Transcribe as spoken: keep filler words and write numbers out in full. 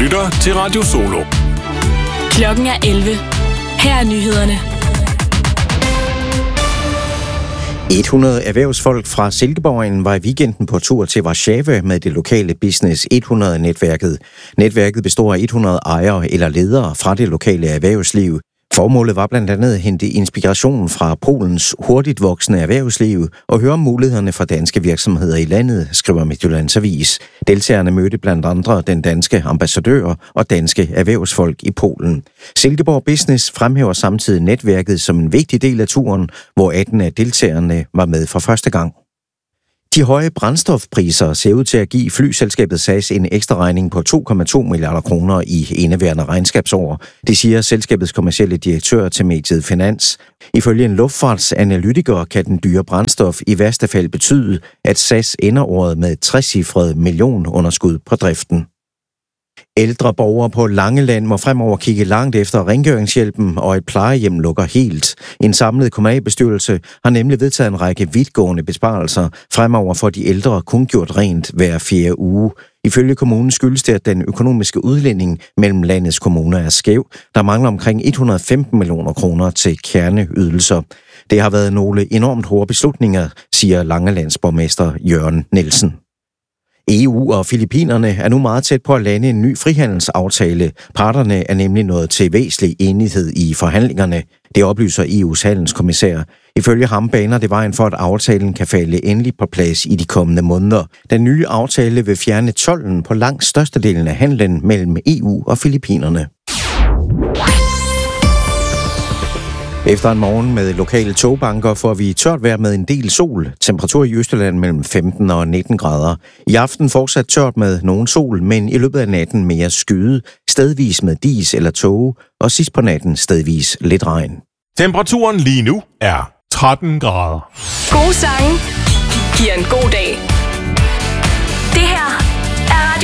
lytter til Radio Solo. Klokken er elleve. Her er nyhederne. hundrede erhvervsfolk fra Silkeborg var i weekenden på tur til Warszawa med det lokale Business hundrede-netværket. Netværket består af hundrede ejere eller ledere fra det lokale erhvervsliv. Formålet var blandt andet at hente inspiration fra Polens hurtigt voksende erhvervsliv og høre om mulighederne for danske virksomheder i landet, skriver Midtjyllands Avis. Deltagerne mødte blandt andre den danske ambassadør og danske erhvervsfolk i Polen. Silkeborg Business fremhæver samtidig netværket som en vigtig del af turen, hvor atten af deltagerne var med for første gang. De høje brændstofpriser ser ud til at give flyselskabet S A S en ekstra regning på to komma to milliarder kroner i indeværende regnskabsår. Det siger selskabets kommercielle direktør til mediet Finans. Ifølge en luftfartsanalytiker kan den dyre brændstof i værste fald betyde, at S A S ender året med et trecifret millionunderskud på driften. Ældre borgere på Langeland må fremover kigge langt efter rengøringshjælpen, og et plejehjem lukker helt. En samlet kommunalbestyrelse har nemlig vedtaget en række vidtgående besparelser. Fremover får de ældre kun gjort rent hver fjerde uge. Ifølge kommunen skyldes det, at den økonomiske udligning mellem landets kommuner er skæv. Der mangler omkring et hundrede og femten millioner kroner til kerneydelser. Det har været nogle enormt hårde beslutninger, siger Langelands borgmester Jørgen Nielsen. E U og Filippinerne er nu meget tæt på at lande en ny frihandelsaftale. Parterne er nemlig nået til væsentlig enighed i forhandlingerne. Det oplyser E U's handelskommissær. Ifølge ham baner det vejen for, at aftalen kan falde endeligt på plads i de kommende måneder. Den nye aftale vil fjerne tolden på langt størstedelen af handlen mellem E U og Filippinerne. Efter en morgen med lokale togbanker får vi tørt vejr med en del sol. Temperatur i Østjylland mellem femten og nitten grader. I aften fortsat tørt med nogen sol, men i løbet af natten mere skyde, stedvis med dis eller tåge, og sidst på natten stedvis lidt regn. Temperaturen lige nu er tretten grader. Gode sange giver en god dag.